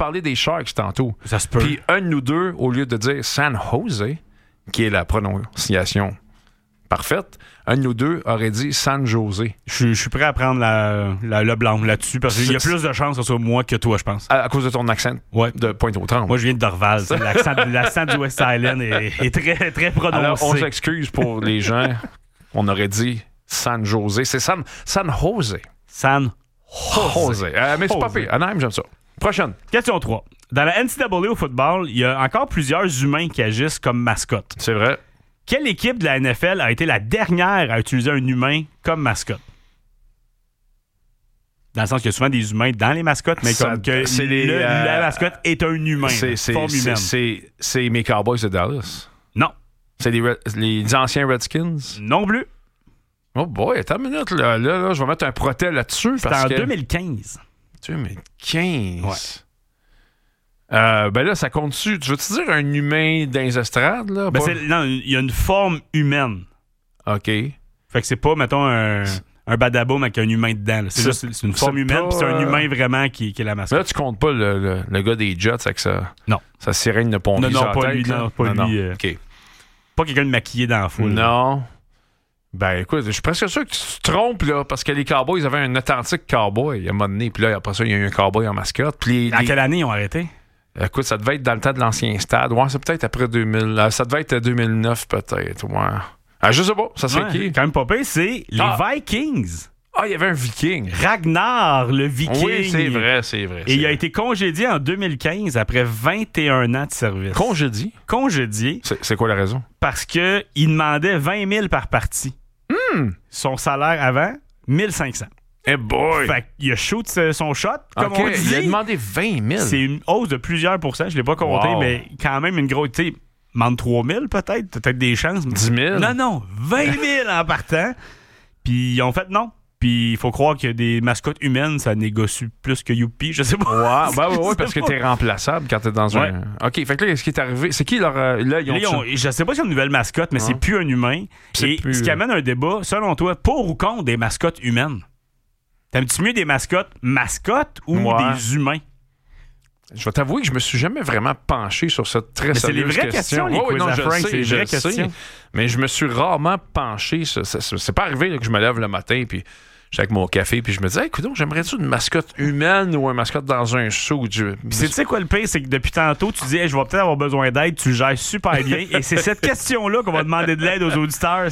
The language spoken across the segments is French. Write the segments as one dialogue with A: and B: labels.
A: parlé des Sharks tantôt.
B: Ça se peut.
A: Puis un de nous deux, au lieu de dire San Jose, qui est la prononciation parfaite, un de nous deux aurait dit San José.
B: Je suis prêt à prendre le blanc là-dessus parce qu'il y a plus de chances que ce soit moi que toi, je pense.
A: À cause de ton accent de Pointe-aux-Trembles.
B: Moi, je viens de Dorval. L'accent du West Island est très, très prononcé.
A: Alors, on s'excuse pour les gens. On aurait dit San José. C'est San Jose.
B: San
A: Jose. Mais c'est pas pire. Anaheim, j'aime ça. Prochaine.
B: Question 3. Dans la NCAA au football, il y a encore plusieurs humains qui agissent comme mascotte.
A: C'est vrai.
B: Quelle équipe de la NFL a été la dernière à utiliser un humain comme mascotte? Dans le sens qu'il y a souvent des humains dans les mascottes, mais comme que la mascotte est un humain. Forme humaine.
A: C'est mes Cowboys de Dallas.
B: Non.
A: C'est les anciens Redskins?
B: Non plus.
A: Oh boy, attends une minute. Là, je vais mettre un protet là-dessus.
B: C'était en 2015.
A: 2015? Ouais. Ben là, ça compte-tu? Tu veux-tu dire un humain dans les estrades? Là?
B: Non, il y a une forme humaine.
A: OK.
B: Fait que c'est pas, mettons, un badaboum avec un humain dedans. C'est une forme humaine, puis c'est un humain vraiment qui est la mascotte.
A: Là, tu comptes pas le gars des Jets avec sa sirène de pompier.
B: Non, pas lui.
A: OK.
B: Pas quelqu'un de maquillé dans la foule.
A: Non. Là. Ben écoute, je suis presque sûr que tu te trompes là, parce que les Cowboys avaient un authentique cowboy à un moment donné, puis là, après ça, il y a eu un cowboy en mascotte.
B: En quelle année ils ont arrêté?
A: Écoute, ça devait être dans le temps de l'ancien stade. Ouais, c'est peut-être après 2000. Ça devait être 2009, peut-être. Ouais. Je sais pas. Ça, c'est qui?
B: Quand même pas pire, c'est les Vikings.
A: Ah, il y avait un Viking.
B: Ragnar, le Viking.
A: Oui, c'est vrai.
B: Et il a été congédié en 2015 après 21 ans de service. Congédié.
A: C'est quoi la raison?
B: Parce qu'il demandait 20 000 par partie. Son salaire avant, 1 500.
A: Eh boy!
B: Fait qu'il a shoot son shot, comme on dit.
A: Il a demandé 20 000.
B: C'est une hausse de plusieurs pourcents. Je l'ai pas compté, mais quand même une grosse... Tu sais, demande 3 000 peut-être des chances.
A: 10 000?
B: Non, 20 000 en partant. Puis ils ont fait non. Puis il faut croire que des mascottes humaines, ça négocie plus que Youpi, je sais pas.
A: Ouais, parce que t'es remplaçable quand t'es dans un... OK, fait que là, qu'est-ce qui est arrivé? C'est qui leur...
B: je sais pas si c'est une nouvelle mascotte, mais c'est plus un humain. Ce qui amène un débat, selon toi, pour ou contre des mascottes humaines? T'aimes-tu mieux des mascottes ou des humains?
A: Je vais t'avouer que je me suis jamais vraiment penché sur cette très sérieuse question.
B: C'est les vraies questions, les quiz à Frank, c'est les vraies questions.
A: Mais je me suis rarement penché. C'est pas arrivé là, que je me lève le matin puis j'étais avec mon café puis je me disais, écoute, j'aimerais-tu une mascotte humaine ou un mascotte dans un show? Tu
B: sais quoi le pire? C'est que depuis tantôt, tu dis, je vais peut-être avoir besoin d'aide, tu le gères super bien. Et c'est cette question-là qu'on va demander de l'aide aux auditeurs.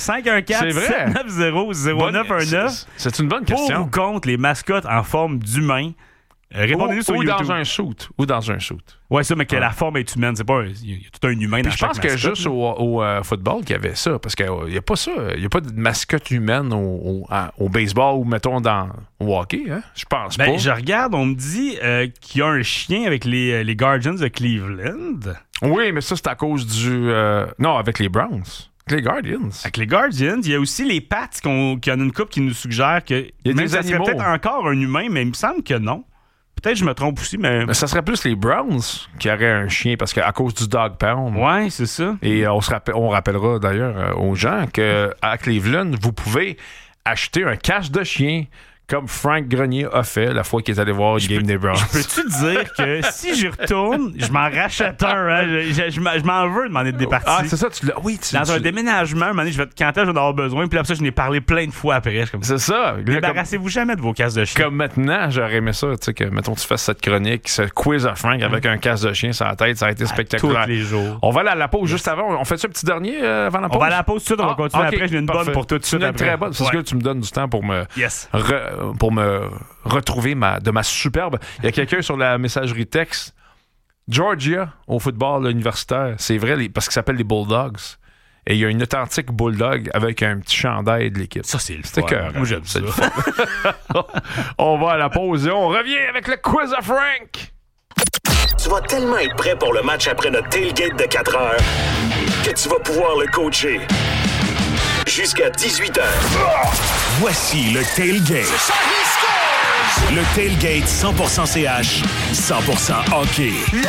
B: 514-790-0919.
A: C'est une bonne question.
B: Pour ou contre les mascottes en forme d'humain? Répondez-nous sur YouTube.
A: Ou dans un shoot.
B: Ouais, ça, mais que la forme est humaine. C'est pas il y a tout un humain dans chaque mascotte.
A: Je pense que juste au football qu'il y avait ça. Parce qu'il n'y a pas ça. Il n'y a pas de mascotte humaine au baseball ou, mettons, au hockey. Hein? Je pense pas.
B: Je regarde, on me dit qu'il y a un chien avec les Guardians de Cleveland.
A: Oui, mais ça, c'est à cause du... non, avec les Browns. Les Guardians.
B: Avec les Guardians, il y a aussi les Pats qui en a une couple qui nous suggère que même ça serait peut-être encore un humain, mais il me semble que non. Peut-être que je me trompe aussi, mais
A: ça serait plus les Browns qui auraient un chien parce qu'à cause du dog pound.
B: Ouais, c'est ça.
A: Et on rappellera d'ailleurs aux gens qu'à Cleveland, vous pouvez acheter un cache de chien comme Frank Grenier a fait la fois qu'il est allé voir le game des Browns.
B: Je peux-tu dire que si j'y retourne, je m'en rachète un. Hein? Je m'en veux demander de départir.
A: Ah, c'est ça.
B: Dans un déménagement, un moment donné, quand est-ce que je vais en avoir besoin? Puis après ça, je n'ai parlé plein de fois après.
A: C'est ça.
B: Débarrassez-vous jamais de vos casques de chien.
A: Comme maintenant, j'aurais aimé ça. Tu sais, que, mettons, tu fasses cette chronique, ce quiz à Frank avec un casque de chien sur la tête. Ça a été spectaculaire.
B: Tous les jours.
A: On va aller à la pause juste avant. On fait-tu un petit dernier avant la pause?
B: On va à la pause tout de suite. On va continuer après. J'ai une bonne pour tout de suite.
A: Une très bonne. C'est ce que tu me donnes du temps pour me retrouver de ma superbe. Il y a quelqu'un sur la messagerie texte. Georgia, au football universitaire, c'est vrai, parce qu'il s'appelle les Bulldogs. Et il y a une authentique Bulldog avec un petit chandail de l'équipe.
B: Ça, c'est le fun.
A: Moi, j'aime ça. On va à la pause et on revient avec le quiz à Frank.
C: Tu vas tellement être prêt pour le match après notre tailgate de 4 heures que tu vas pouvoir le coacher jusqu'à 18h.
D: Voici le tailgate. Le tailgate 100% CH, 100% hockey.